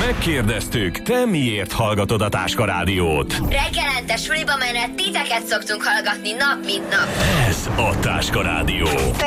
Megkérdeztük, te miért hallgatod a Táska Rádiót? Reggelente suliba menet titeket szoktunk hallgatni nap mint nap. Ez a Táska Rádió.